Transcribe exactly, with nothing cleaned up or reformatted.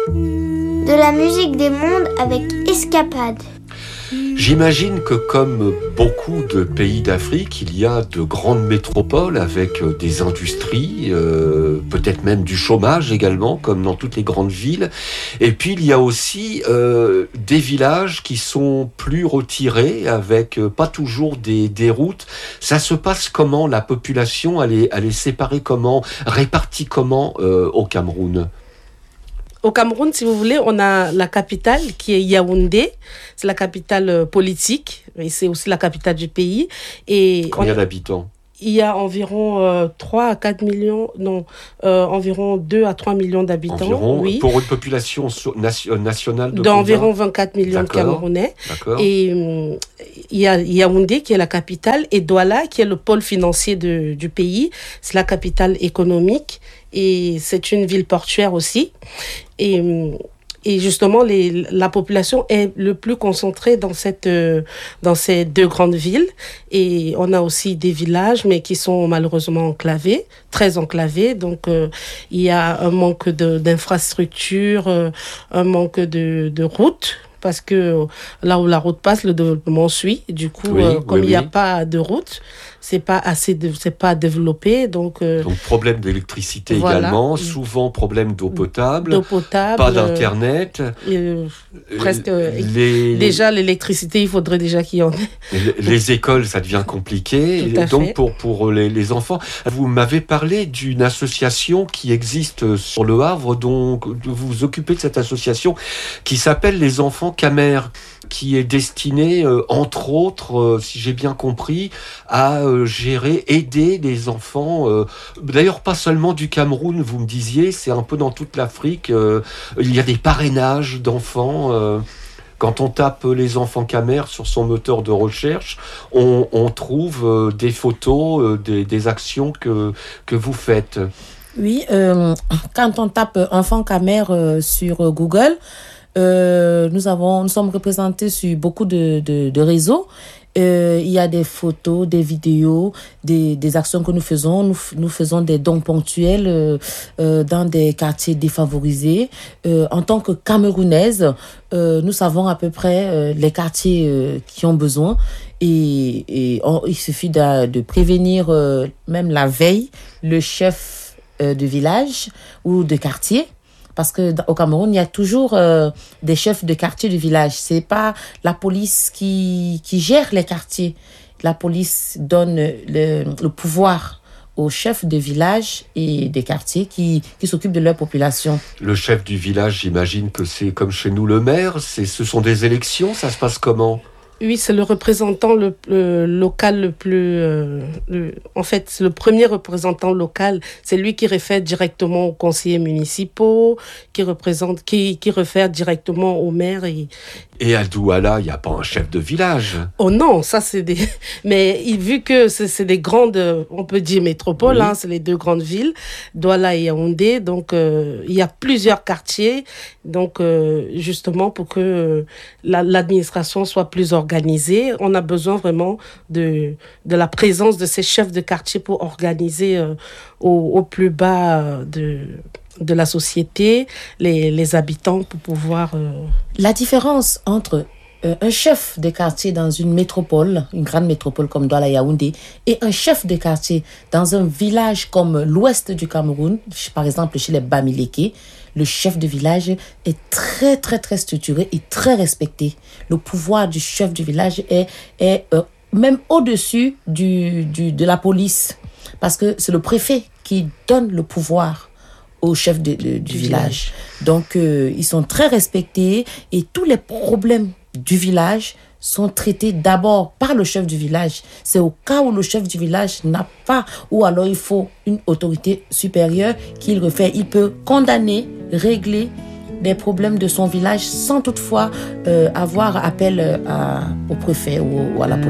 De la musique des mondes avec Escapade. J'imagine que comme beaucoup de pays d'Afrique, il y a de grandes métropoles avec des industries, euh, peut-être même du chômage également, comme dans toutes les grandes villes. Et puis il y a aussi euh, des villages qui sont plus retirés, avec euh, pas toujours des, des routes. Ça se passe comment? La population, elle est, elle est séparée comment? Répartie comment euh, au Cameroun? Au Cameroun, si vous voulez, on a la capitale qui est Yaoundé. C'est la capitale euh, politique et c'est aussi la capitale du pays. Et combien on... d'habitants? Il y a environ euh, trois à quatre millions, non, euh, environ deux à trois millions d'habitants. Environ, oui. Pour une population so- nation- nationale de d'environ vingt-quatre millions D'accord. de Camerounais. D'accord. Et euh, il y a Yaoundé qui est la capitale et Douala qui est le pôle financier de, du pays. C'est la capitale économique et c'est une ville portuaire aussi. Et... Euh, Et justement, les, la population est le plus concentrée dans cette, euh, dans ces deux grandes villes. Et on a aussi des villages, mais qui sont malheureusement enclavés, très enclavés. Donc, euh, il y a un manque de, d'infrastructures, euh, un manque de, de routes. Parce que là où la route passe, le développement suit. Du coup, oui, euh, comme oui, il n'y a oui. pas de route, c'est pas assez, de, c'est pas développé. Donc, euh, donc problème d'électricité voilà. également, souvent problème d'eau potable, d'eau potable, pas d'internet. Euh, presque. Euh, les... Déjà l'électricité, il faudrait déjà qu'il y en ait. Les, les écoles, ça devient compliqué. Tout à donc fait. pour pour les, les enfants, vous m'avez parlé d'une association qui existe sur Le Havre, donc vous vous occupez de cette association qui s'appelle les Enfants Camer, qui est destinée, euh, entre autres, euh, si j'ai bien compris, à euh, gérer, aider les enfants. Euh, d'ailleurs, pas seulement du Cameroun, vous me disiez, c'est un peu dans toute l'Afrique. Euh, il y a des parrainages d'enfants. Euh, quand on tape les enfants Camer sur son moteur de recherche, on, on trouve euh, des photos, euh, des, des actions que, que vous faites. Oui, euh, quand on tape enfants Camer euh, sur euh, Google, Euh, nous avons, nous sommes représentés sur beaucoup de, de, de réseaux. Euh, il y a des photos, des vidéos, des, des actions que nous faisons. Nous, nous faisons des dons ponctuels euh, euh, dans des quartiers défavorisés. Euh, en tant que Camerounaise, euh, nous savons à peu près euh, les quartiers euh, qui ont besoin. Et, et on, il suffit de, de prévenir euh, même la veille le chef euh, de village ou de quartier. Parce que au Cameroun, il y a toujours euh, des chefs de quartier du village. C'est pas la police qui qui gère les quartiers. La police donne le, le pouvoir aux chefs de village et des quartiers qui qui s'occupent de leur population. Le chef du village, j'imagine que c'est comme chez nous le maire. C'est ce sont des élections. Ça se passe comment? Oui, c'est le représentant le, le local le plus... Euh, le, en fait, c'est le premier représentant local. C'est lui qui réfère directement aux conseillers municipaux, qui représente, qui, qui réfère directement au maire. Et, et à Douala, il n'y a pas un chef de village? Oh non, ça c'est des... Mais vu que c'est, c'est des grandes, on peut dire métropoles, oui. hein, c'est les deux grandes villes, Douala et Yaoundé. Donc, euh, il y a plusieurs quartiers. Donc, euh, justement, pour que euh, la, l'administration soit plus organisée, Organisé. On a besoin vraiment de, de la présence de ces chefs de quartier pour organiser euh, au, au plus bas de, de la société les, les habitants pour pouvoir... Euh... La différence entre euh, un chef de quartier dans une métropole, une grande métropole comme Douala Yaoundé, et un chef de quartier dans un village comme l'ouest du Cameroun, par exemple chez les Bamileke, le chef de village est très, très, très structuré et très respecté. Le pouvoir du chef du village est, est euh, même au-dessus du, du, de la police. Parce que c'est le préfet qui donne le pouvoir au chef de, de, du, du village. village. Donc, euh, ils sont très respectés et tous les problèmes du village sont traités d'abord par le chef du village. C'est au cas où le chef du village n'a pas, ou alors il faut une autorité supérieure qu'il refait. Il peut condamner, régler des problèmes de son village sans toutefois euh, avoir appel à, au préfet ou, ou à la police.